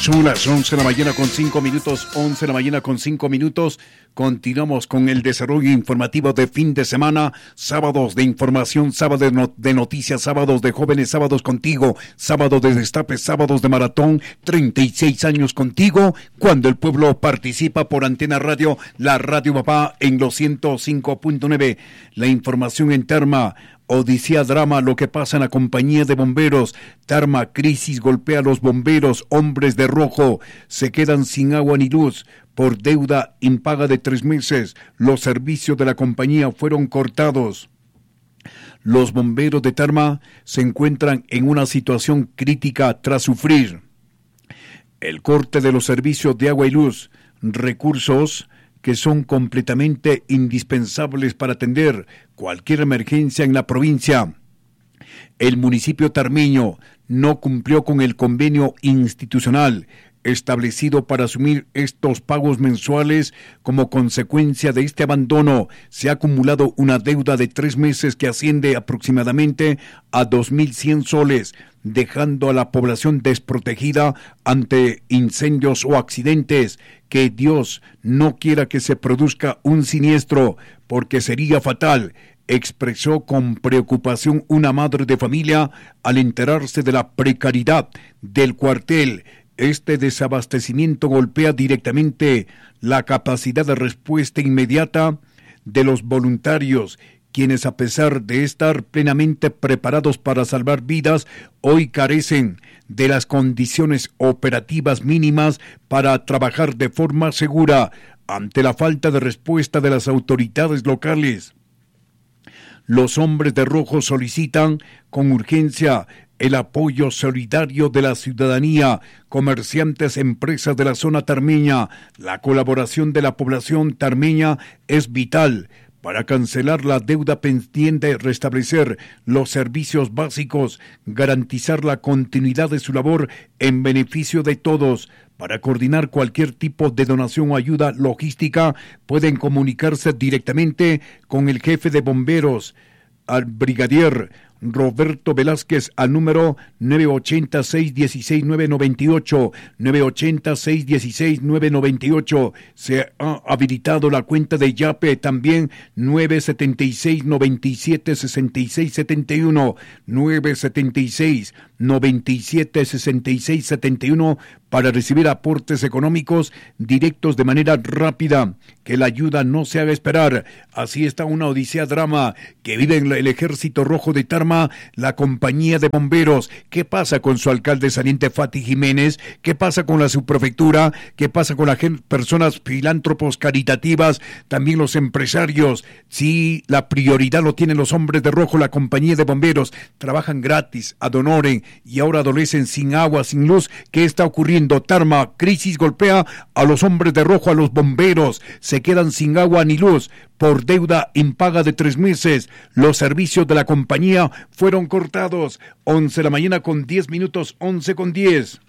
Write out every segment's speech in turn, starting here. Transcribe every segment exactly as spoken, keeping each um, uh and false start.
Son las once de la mañana con cinco minutos, once de la mañana con cinco minutos. Continuamos con el desarrollo informativo de fin de semana, sábados de información, sábados de noticias, sábados de jóvenes, sábados contigo, sábados de destape, sábados de maratón, treinta y seis años contigo, cuando el pueblo participa por Antena Radio, la Radio Papá en los ciento cinco punto nueve. La información en Tarma. Odisea drama, lo que pasa en la compañía de bomberos. Tarma, crisis golpea a los bomberos. Hombres de rojo se quedan sin agua ni luz por deuda impaga de tres meses. Los servicios de la compañía fueron cortados. Los bomberos de Tarma se encuentran en una situación crítica tras sufrir el corte de los servicios de agua y luz, recursos que son completamente indispensables para atender cualquier emergencia en la provincia. El municipio tarmeño no cumplió con el convenio institucional establecido para asumir estos pagos mensuales. Como consecuencia de este abandono, se ha acumulado una deuda de tres meses que asciende aproximadamente a dos mil cien soles, dejando a la población desprotegida ante incendios o accidentes. Que Dios no quiera que se produzca un siniestro, porque sería fatal, expresó con preocupación una madre de familia al enterarse de la precariedad del cuartel. Este desabastecimiento golpea directamente la capacidad de respuesta inmediata de los voluntarios, quienes, a pesar de estar plenamente preparados para salvar vidas, hoy carecen de las condiciones operativas mínimas para trabajar de forma segura ante la falta de respuesta de las autoridades locales. Los hombres de rojo solicitan con urgencia el apoyo solidario de la ciudadanía, comerciantes, empresas de la zona tarmeña. La colaboración de la población tarmeña es vital para cancelar la deuda pendiente, restablecer los servicios básicos, garantizar la continuidad de su labor en beneficio de todos. Para coordinar cualquier tipo de donación o ayuda logística, pueden comunicarse directamente con el jefe de bomberos, al brigadier Roberto Velázquez, al número nueve ocho seis uno seis nueve nueve ocho, nueve ocho seis uno seis nueve nueve ocho. Se ha habilitado la cuenta de Yape también, nueve siete seis nueve siete seis seis siete uno, nueve siete seis nueve siete seis seis siete uno, para recibir aportes económicos directos de manera rápida. Que la ayuda no se haga esperar. Así está una odisea drama que vive en el Ejército Rojo de Tarma, la compañía de bomberos. ¿Qué pasa con su alcalde saliente Fati Jiménez? ¿Qué pasa con la subprefectura? ¿Qué pasa con las personas filántropos caritativas? También los empresarios. Sí, la prioridad lo tienen los hombres de rojo, la compañía de bomberos. Trabajan gratis, ad honorem, y ahora adolecen sin agua, sin luz. ¿Qué está ocurriendo? Tarma, crisis golpea a los hombres de rojo, a los bomberos. Se quedan sin agua ni luz por deuda impaga de tres meses. Los servicios de la compañía fueron cortados. once de la mañana con diez minutos, once con diez.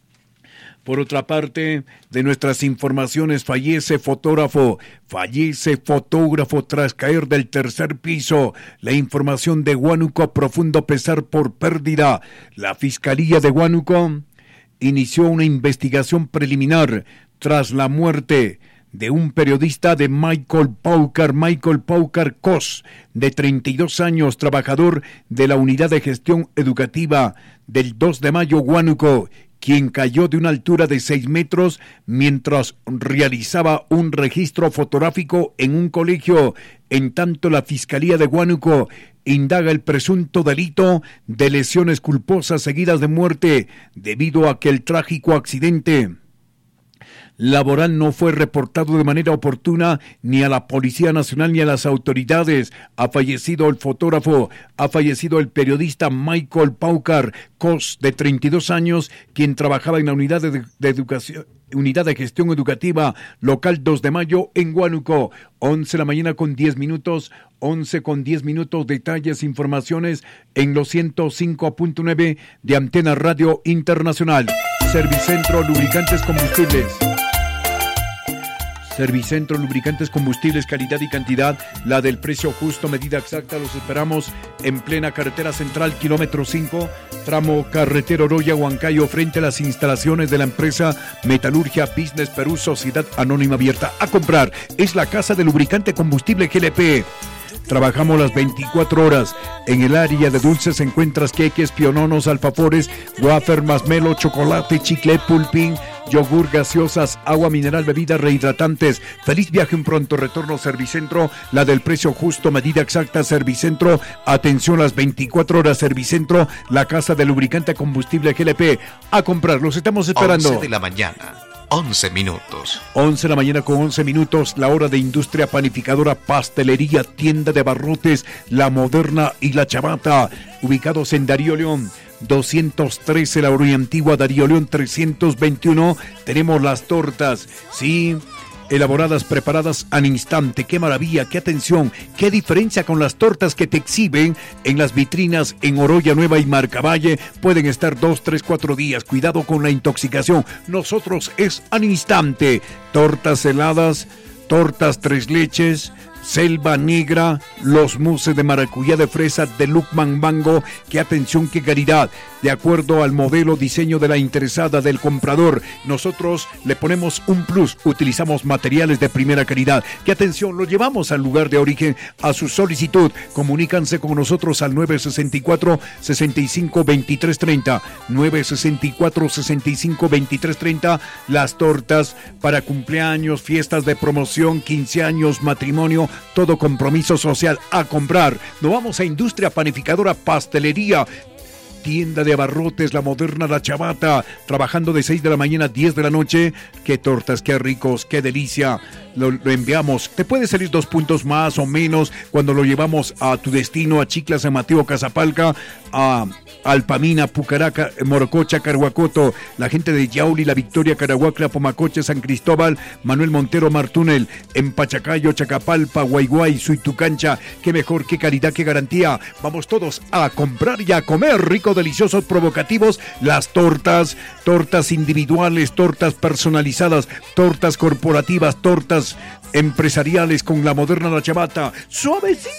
Por otra parte, de nuestras informaciones, fallece fotógrafo, fallece fotógrafo tras caer del tercer piso. La información de Huánuco, profundo pesar por pérdida. La Fiscalía de Huánuco inició una investigación preliminar tras la muerte de un periodista de Michael Paucar, Michael Paucar Cos, de treinta y dos años, trabajador de la Unidad de Gestión Educativa del dos de mayo Huánuco, quien cayó de una altura de seis metros mientras realizaba un registro fotográfico en un colegio. En tanto, la Fiscalía de Huánuco indaga el presunto delito de lesiones culposas seguidas de muerte debido a que el trágico accidente laboral no fue reportado de manera oportuna ni a la Policía Nacional ni a las autoridades. Ha fallecido el fotógrafo, ha fallecido el periodista Michael Paucar Cos, de treinta y dos años, quien trabajaba en la unidad de, de educación, unidad de gestión educativa local dos de mayo en Huánuco. once de la mañana con diez minutos, once con diez minutos, detalles, informaciones en los ciento cinco punto nueve de Antena Radio Internacional. Servicentro Lubricantes Combustibles. Servicentro, lubricantes, combustibles, calidad y cantidad, la del precio justo, medida exacta. Los esperamos en plena carretera central, kilómetro cinco, tramo carretera Oroya, Huancayo, frente a las instalaciones de la empresa Metalurgia Business Perú, Sociedad Anónima Abierta. A comprar, es la casa de lubricante combustible G L P. Trabajamos las veinticuatro horas. En el área de dulces encuentras queques, piononos, alfafores, wafer, masmelo, chocolate, chicle, pulpín, yogur, gaseosas, agua mineral, bebidas rehidratantes. Feliz viaje, un pronto retorno. Servicentro, la del precio justo, medida exacta. Servicentro, atención las veinticuatro horas. Servicentro, la casa de lubricante combustible G L P. A comprar, los estamos esperando. once de la mañana. once minutos. once de la mañana con once minutos, la hora de industria panificadora, pastelería, tienda de abarrotes, La Moderna y La Chavata, ubicados en Darío León doscientos trece, La Oroya Antigua, Darío León trescientos veintiuno. Tenemos las tortas, sí, elaboradas, preparadas al instante. ¡Qué maravilla, qué atención, qué diferencia con las tortas que te exhiben en las vitrinas en Oroya Nueva y Marcavalle! Pueden estar dos, tres, cuatro días. Cuidado con la intoxicación. Nosotros es al instante. Tortas heladas, tortas tres leches, Selva Negra, los muses de maracuyá, de fresa, de Lucman Mango. ¡Qué atención, qué calidad! De acuerdo al modelo, diseño de la interesada, del comprador, nosotros le ponemos un plus. Utilizamos materiales de primera calidad. ¡Qué atención! Lo llevamos al lugar de origen, a su solicitud. Comunícanse con nosotros al nueve sesenta y cuatro, sesenta y cinco, veintitrés treinta. nueve sesenta y cuatro, sesenta y cinco, veintitrés treinta. Las tortas para cumpleaños, fiestas de promoción, quince años, matrimonio, todo compromiso social. A comprar. Nos vamos a Industria Panificadora, Pastelería, tienda de abarrotes, La Moderna, La Chavata, trabajando de seis de la mañana a diez de la noche. Qué tortas, qué ricos, qué delicia. Lo, lo enviamos. Te puede salir dos puntos más o menos cuando lo llevamos a tu destino, a Chicla, San Mateo, Casapalca, a Alpamina, Pucaraca, Morococha, Carhuacoto, la gente de Yauli, La Victoria, Carahuacla, Pomacoche, San Cristóbal, Manuel Montero, Martúnel, en Pachacayo, Chacapalpa, Guayguay, Suitucancha. Qué mejor, qué calidad, qué garantía. Vamos todos a comprar y a comer rico, deliciosos, provocativos. Las tortas, tortas individuales, tortas personalizadas, tortas corporativas, tortas empresariales con La Moderna, La Chavata. Suavecito.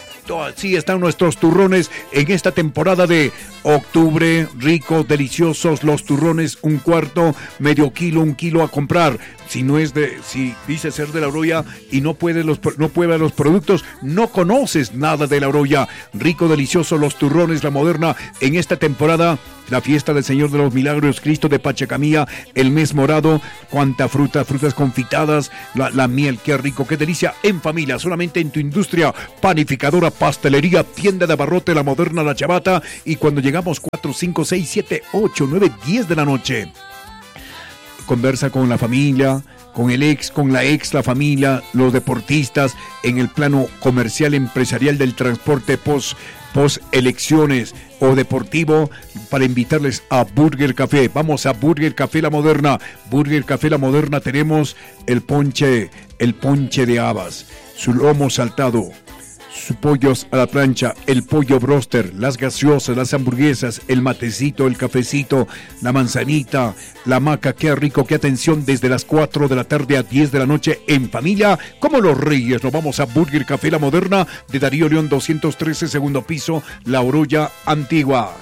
Así están nuestros turrones en esta temporada de octubre. Ricos, deliciosos los turrones, un cuarto, medio kilo, un kilo a comprar. Si no es de, si dice ser de La Oroya y no puede los, no puede los productos, no conoces nada de La Oroya. Rico, delicioso los turrones, La Moderna en esta temporada. La fiesta del Señor de los Milagros, Cristo de Pachacamía, el mes morado, cuánta fruta, frutas confitadas, la, la miel, qué rico, qué delicia, en familia, solamente en tu Industria Panificadora, Pastelería, tienda de abarrote, La Moderna, La Chavata. Y cuando llegamos cuatro, cinco, seis, siete, ocho, nueve, diez de la noche, conversa con la familia, con el ex, con la ex, la familia, los deportistas, en el plano comercial, empresarial, del transporte post, post elecciones o deportivo, para invitarles a Burger Café. Vamos a Burger Café La Moderna. Burger Café La Moderna, tenemos el ponche, el ponche de habas, su lomo saltado, sus pollos a la plancha, el pollo broster, las gaseosas, las hamburguesas, el matecito, el cafecito, la manzanita, la maca. Qué rico, qué atención, desde las cuatro de la tarde a diez de la noche en familia, como los reyes. Nos vamos a Burger Café La Moderna, de Darío León doscientos trece, segundo piso, La Oroya Antigua.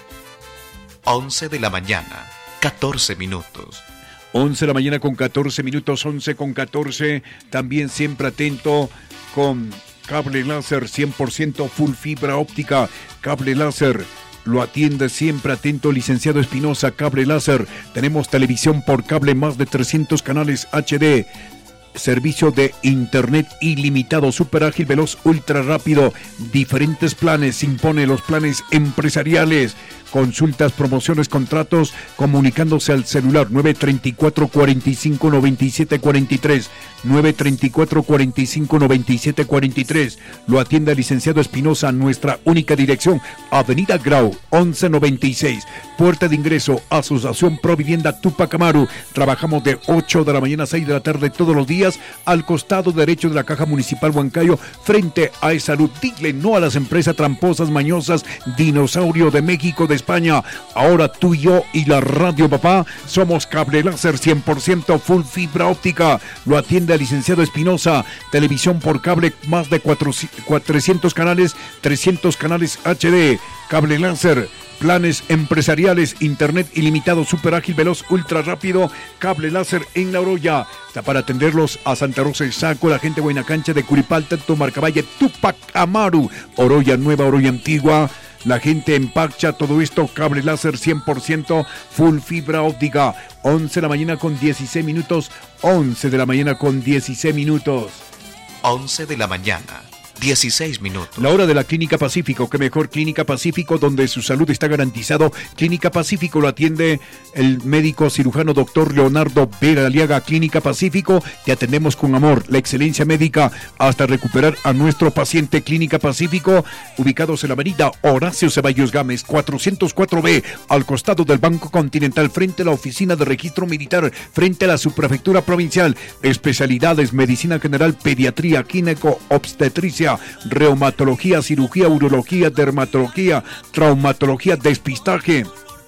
once de la mañana, catorce minutos. once de la mañana con catorce minutos, once con catorce. También siempre atento con cable láser cien por ciento full fibra óptica. Cable láser lo atiende siempre atento licenciado Espinosa. Cable láser. Tenemos televisión por cable, más de trescientos canales H D. Servicio de internet ilimitado, súper ágil, veloz, ultra rápido. Diferentes planes, impone los planes empresariales. Consultas, promociones, contratos, comunicándose al celular nueve treinta y cuatro, cuarenta y cinco, noventa y siete cuarenta y tres. nueve treinta y cuatro, cuarenta y cinco, noventa y siete cuarenta y tres. Lo atiende el licenciado Espinosa. Nuestra única dirección, Avenida Grau, once noventa y seis. Puerta de ingreso, Asociación Provivienda Tupac Amaru. Trabajamos de ocho de la mañana a seis de la tarde todos los días. Tortillas, al costado derecho de la Caja Municipal Huancayo, frente a E-Salud. Dile no a las empresas tramposas, mañosas, Dinosaurio de México, de España. Ahora tú y yo y la radio, papá, somos cable láser cien por ciento full fibra óptica. Lo atiende el licenciado Espinosa. Televisión por cable, más de cuatrocientos canales, trescientos canales H D. Cable láser, planes empresariales, internet ilimitado, super ágil, veloz, ultra rápido, cable láser en La Oroya. Está para atenderlos a Santa Rosa y Saco, la gente de Huaynacancha, de Curipalta, Tomarcabaye, Tupac Amaru, Oroya Nueva, Oroya Antigua. La gente en Pacha, todo esto, cable láser cien por ciento, full fibra óptica. once de la mañana con dieciséis minutos, once de la mañana con dieciséis minutos. once de la mañana. dieciséis minutos. La hora de la Clínica Pacífico, que mejor Clínica Pacífico, donde su salud está garantizado. Clínica Pacífico lo atiende el médico cirujano doctor Leonardo Vera Aliaga. Clínica Pacífico, te atendemos con amor, la excelencia médica hasta recuperar a nuestro paciente. Clínica Pacífico, ubicados en la avenida Horacio Ceballos Gámez, cuatrocientos cuatro B, al costado del Banco Continental, frente a la oficina de registro militar, frente a la subprefectura provincial. Especialidades: medicina general, pediatría, gineco, obstetricia, reumatología, cirugía, urología, dermatología, traumatología, despistaje,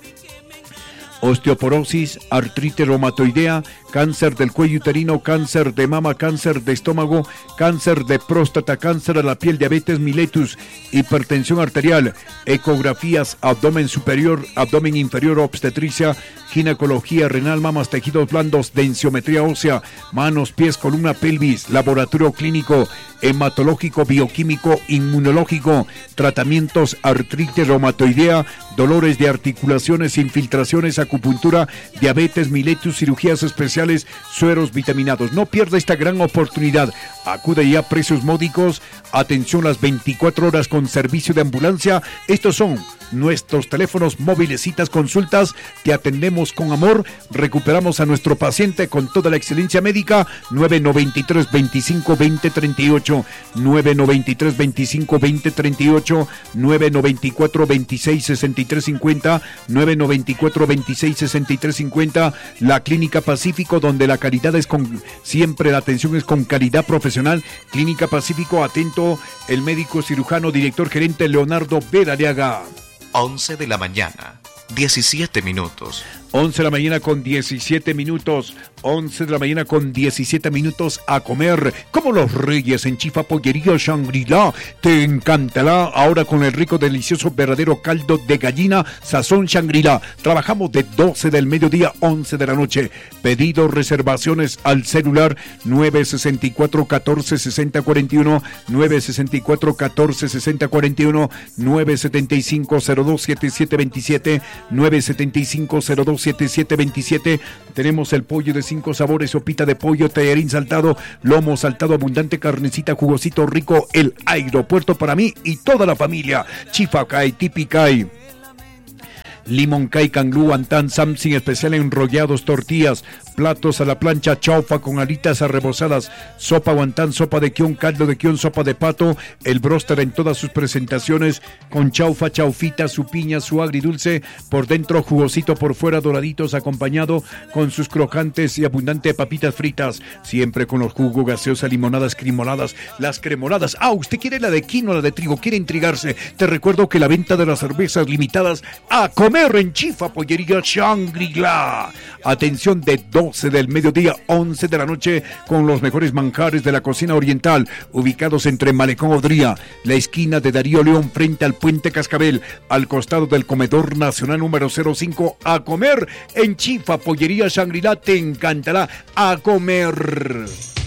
osteoporosis, artritis reumatoidea, cáncer del cuello uterino, cáncer de mama, cáncer de estómago, cáncer de próstata, cáncer de la piel, diabetes mellitus, hipertensión arterial, ecografías, abdomen superior, abdomen inferior, obstetricia, ginecología renal, mamas, tejidos blandos, densiometría ósea, manos, pies, columna, pelvis, laboratorio clínico, hematológico, bioquímico, inmunológico, tratamientos, artritis reumatoidea, dolores de articulaciones, infiltraciones, acupuntura, diabetes mellitus, cirugías especiales, sueros vitaminados. No pierda esta gran oportunidad. Acude ya a precios módicos, atención las veinticuatro horas con servicio de ambulancia. Estos son nuestros teléfonos móviles, citas, consultas. Te atendemos con amor, recuperamos a nuestro paciente con toda la excelencia médica. nueve nueve tres, veinticinco, veinte, treinta y ocho, nueve nueve tres, veinticinco, veinte, treinta y ocho, nueve nueve cuatro, veintiséis, sesenta y tres cincuenta, nueve nueve cuatro, veintiséis, sesenta y tres cincuenta. La Clínica Pacífico, donde la calidad es con, siempre la atención es con calidad profesional. Clínica Pacífico, atento el médico cirujano, director gerente Leonardo Vera Aliaga. once de la mañana, diecisiete minutos. once de la mañana con diecisiete minutos, once de la mañana con diecisiete minutos, a comer como los reyes en Chifa Pollería Shangri-La. Te encantará ahora con el rico, delicioso, verdadero caldo de gallina Sazón Shangri-La. Trabajamos de doce del mediodía a once de la noche. Pedidos, reservaciones al celular nueve sesenta y cuatro, catorce, sesenta, cuarenta y uno, nueve sesenta y cuatro, catorce, sesenta, cuarenta y uno, nueve setenta y cinco, cero dos, setenta y siete veintisiete, nueve setenta y cinco, cero dos, setenta y siete veintisiete. Tenemos el pollo de cinco sabores, sopita de pollo, tallarín saltado, lomo saltado, abundante, carnecita, jugosito, rico. El aeropuerto para mí y toda la familia. Chifacay, Tipicay, Limón Cay, Canglú, Antán, Samsing, especial enrollados, tortillas, platos a la plancha, chaufa con alitas arrebozadas, sopa guantán, sopa de quión, caldo de quión, sopa de pato, el bróster en todas sus presentaciones, con chaufa, chaufita, su piña, su agridulce, por dentro jugosito, por fuera doraditos, acompañado con sus crocantes y abundante papitas fritas, siempre con los jugos, gaseosa, limonadas, cremoladas, las cremoladas. Ah, usted quiere la de quinoa, la de trigo, quiere intrigarse. Te recuerdo que la venta de las cervezas limitadas a comer en Chifa Pollería Shangri-La. Atención, de doce del mediodía, once de la noche, con los mejores manjares de la cocina oriental, ubicados entre Malecón Odría, la esquina de Darío León, frente al Puente Cascabel, al costado del Comedor Nacional número cero cinco. A comer en Chifa Pollería Shangri-La. Te encantará. A comer.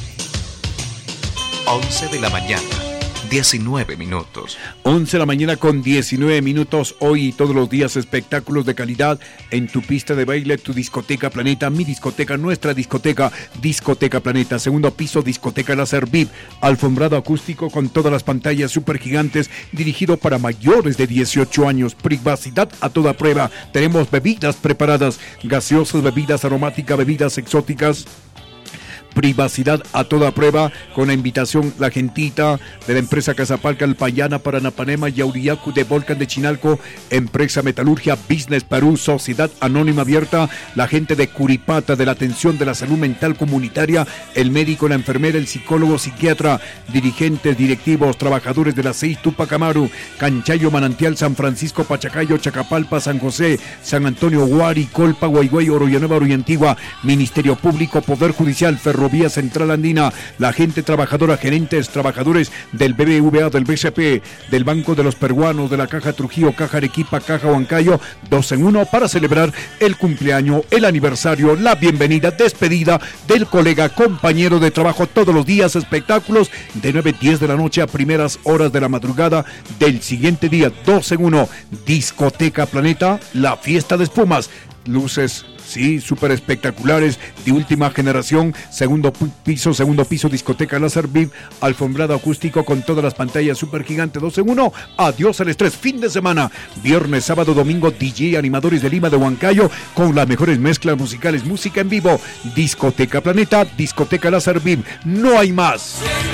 once de la mañana, diecinueve minutos. once de la mañana con diecinueve minutos. Hoy y todos los días, espectáculos de calidad en tu pista de baile, tu discoteca Planeta, mi discoteca, nuestra discoteca, Discoteca Planeta. Segundo piso, discoteca Láser V I P, alfombrado acústico con todas las pantallas super gigantes, dirigido para mayores de dieciocho años. Privacidad a toda prueba. Tenemos bebidas preparadas, gaseosas, bebidas aromáticas, bebidas exóticas, privacidad a toda prueba, con la invitación la gentita de la empresa Casapalca, Alpayana, Paranapanema, Yauriacu, de Volcan de Chinalco, empresa Metalurgia, Business Perú, Sociedad Anónima Abierta, la gente de Curipata, de la atención de la salud mental comunitaria, el médico, la enfermera, el psicólogo, psiquiatra, dirigentes, directivos, trabajadores de la seis, Tupac Amaru, Canchayo, Manantial, San Francisco, Pachacayo, Chacapalpa, San José, San Antonio, Huari, Colpa, Guaygüey, Oroyanueva, Oriantigua, Ministerio Público, Poder Judicial, Ferrovía Central Andina, la gente trabajadora, gerentes, trabajadores del B B V A, del B C P, del Banco de los Peruanos, de la Caja Trujillo, Caja Arequipa, Caja Huancayo, dos en uno para celebrar el cumpleaños, el aniversario, la bienvenida, despedida del colega, compañero de trabajo todos los días, espectáculos de nueve a diez de la noche a primeras horas de la madrugada del siguiente día, dos en uno, Discoteca Planeta, la fiesta de espumas, luces, sí, súper espectaculares, de última generación, segundo piso, segundo piso, discoteca láser V I V, alfombrado acústico con todas las pantallas súper gigantes, dos en uno, adiós al estrés, fin de semana, viernes, sábado, domingo, D J, animadores de Lima, de Huancayo, con las mejores mezclas musicales, música en vivo, Discoteca Planeta, discoteca láser V I V, no hay más.